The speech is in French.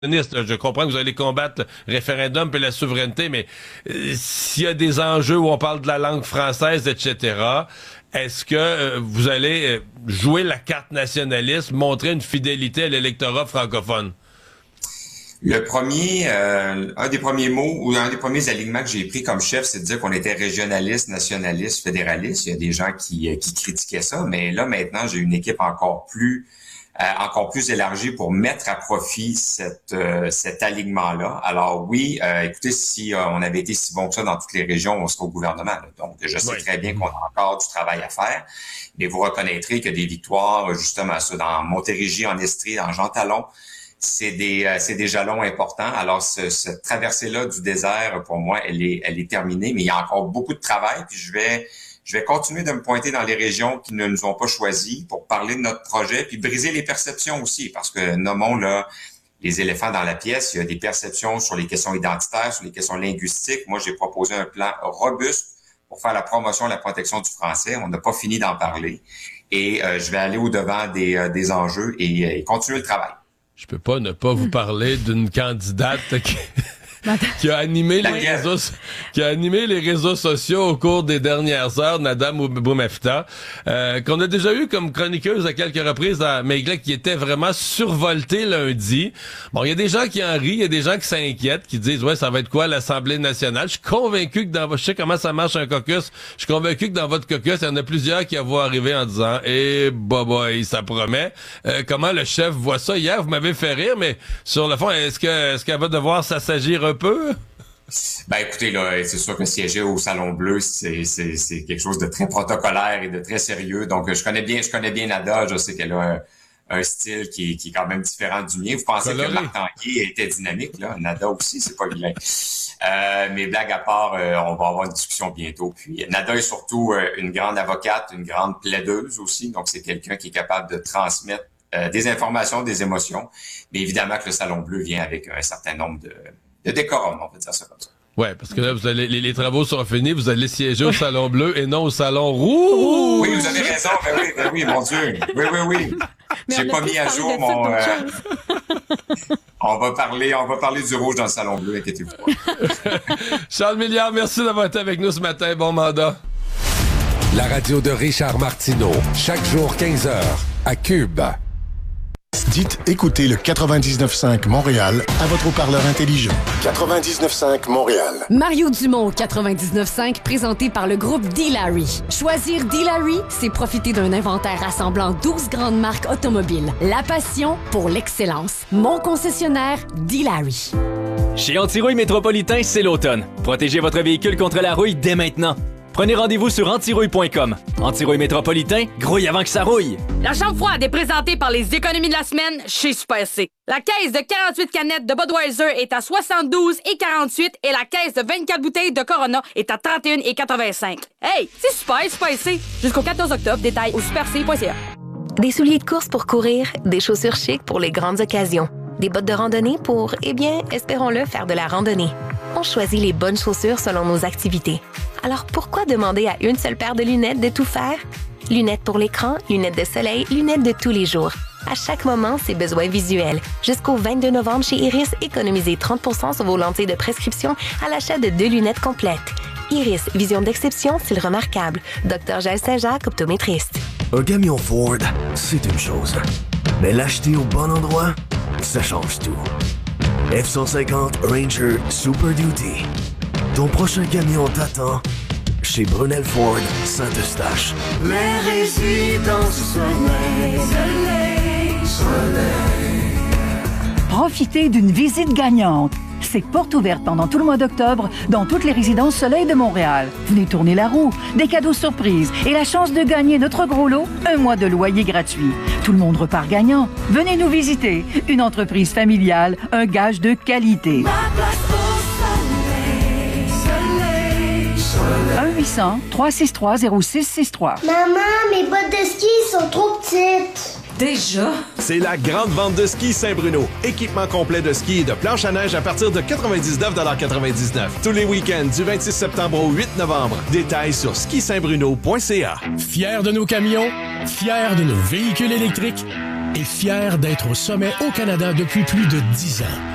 Je comprends que vous allez combattre le référendum et la souveraineté, mais s'il y a des enjeux où on parle de la langue française, etc., est-ce que vous allez jouer la carte nationaliste, montrer une fidélité à l'électorat francophone? Un des premiers mots ou un des premiers alignements que j'ai pris comme chef, c'est de dire qu'on était régionaliste, nationaliste, fédéraliste. Il y a des gens qui critiquaient ça, mais là maintenant, j'ai une équipe encore plus élargie pour mettre à profit cet alignement-là. Alors oui, écoutez, si on avait été si bon que ça dans toutes les régions, on serait au gouvernement, là. Donc, je sais très bien qu'on a encore du travail à faire, mais vous reconnaîtrez que des victoires, justement, ça, dans Montérégie, en Estrie, dans Jean Talon, c'est des jalons importants. Alors, cette traversée-là du désert, pour moi, elle est terminée, mais il y a encore beaucoup de travail, puis je vais continuer de me pointer dans les régions qui ne nous ont pas choisis pour parler de notre projet, puis briser les perceptions aussi, parce que nommons là les éléphants dans la pièce, il y a des perceptions sur les questions identitaires, sur les questions linguistiques. Moi, j'ai proposé un plan robuste pour faire la promotion et la protection du français. On n'a pas fini d'en parler. Et je vais aller au-devant des enjeux et continuer le travail. Je peux pas ne pas vous parler d'une candidate qui a animé les réseaux sociaux au cours des dernières heures, Nada Boumefta, qu'on a déjà eu comme chroniqueuse à quelques reprises dans Maiglet, qui était vraiment survoltée lundi. Bon, il y a des gens qui en rient, il y a des gens qui s'inquiètent, qui disent ouais, ça va être quoi l'Assemblée nationale. Je suis convaincu que je sais comment ça marche un caucus. Je suis convaincu que dans votre caucus, il y en a plusieurs qui vont arriver en disant boy, ça promet. Comment le chef voit ça? Hier, vous m'avez fait rire, mais sur le fond, est-ce qu'elle va devoir s'assagir un peu? Ben écoutez, là, c'est sûr que siéger au Salon Bleu, c'est quelque chose de très protocolaire et de très sérieux. Donc, je connais bien Nada. Je sais qu'elle a un style qui est quand même différent du mien. Vous pensez que Marc Tanguay était dynamique, là? Nada aussi, c'est pas vilain. Mais blague à part, on va avoir une discussion bientôt. Puis Nada est surtout une grande avocate, une grande plaideuse aussi. Donc, c'est quelqu'un qui est capable de transmettre des informations, des émotions. Mais évidemment que le Salon Bleu vient avec un certain nombre de décorum, on peut dire ça comme ça. Ouais, parce que là, vous allez, les travaux sont finis, vous allez siéger au Salon Bleu et non au Salon Rouge. Oui, vous avez raison, ben oui, mon Dieu. Oui. J'ai pas mis à jour mon... On va parler du rouge dans le Salon Bleu, inquiétez-vous pas. Charles Milliard, merci d'avoir été avec nous ce matin, bon mandat. La radio de Richard Martineau, chaque jour 15h, à Cube. Dites écoutez le 99.5 Montréal à votre haut-parleur intelligent. 99.5 Montréal. Mario Dumont 99.5 présenté par le groupe D-Larry. Choisir D-Larry, c'est profiter d'un inventaire rassemblant 12 grandes marques automobiles. La passion pour l'excellence. Mon concessionnaire D-Larry. Chez Antirouille Métropolitain, c'est l'automne. Protégez votre véhicule contre la rouille dès maintenant. Prenez rendez-vous sur antirouille.com. Antirouille Métropolitain, grouille avant que ça rouille. La chambre froide est présentée par les économies de la semaine chez Super C. La caisse de 48 canettes de Budweiser est à 72,48 et la caisse de 24 bouteilles de Corona est à 31,85. Hey, c'est super C. Jusqu'au 14 octobre, détail au superc.ca. Des souliers de course pour courir, des chaussures chics pour les grandes occasions, des bottes de randonnée pour, espérons-le, faire de la randonnée. On choisit les bonnes chaussures selon nos activités. Alors pourquoi demander à une seule paire de lunettes de tout faire? Lunettes pour l'écran, lunettes de soleil, lunettes de tous les jours. À chaque moment, ses besoins visuels. Jusqu'au 22 novembre chez Iris, économisez 30% sur vos lentilles de prescription à l'achat de 2 lunettes complètes. Iris, vision d'exception, style remarquable. Dr. Jaël Saint-Jacques, optométriste. Un camion Ford, c'est une chose. Mais l'acheter au bon endroit, ça change tout. F-150 Ranger Super Duty. Ton prochain camion t'attend chez Brunel Ford Saint-Eustache. Les résidences soleil. Profitez d'une visite gagnante. C'est porte ouverte pendant tout le mois d'octobre dans toutes les résidences Soleil de Montréal. Venez tourner la roue, des cadeaux surprises et la chance de gagner notre gros lot, un mois de loyer gratuit. Tout le monde repart gagnant. Venez nous visiter. Une entreprise familiale, un gage de qualité. Ma place au soleil. 1-800-363-0663. Maman, mes bottes de ski sont trop petites. Déjà? C'est la grande vente de ski Saint-Bruno. Équipement complet de ski et de planche à neige à partir de 99,99 $. Tous les week-ends du 26 septembre au 8 novembre. Détails sur skisaintbruno.ca. Fiers de nos camions, fiers de nos véhicules électriques et fiers d'être au sommet au Canada depuis plus de 10 ans.